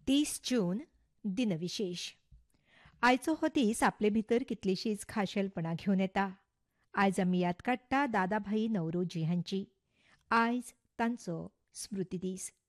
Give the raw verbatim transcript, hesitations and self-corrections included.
तीस जून दिनविशेष. आयचो हो दीस आपले भितर कितलीशीच खाशेलपणां घेवन येता. आयज आमी याद काडटा दादाभाई नौरोजी हांची. आयज तांचो स्मृती दीस.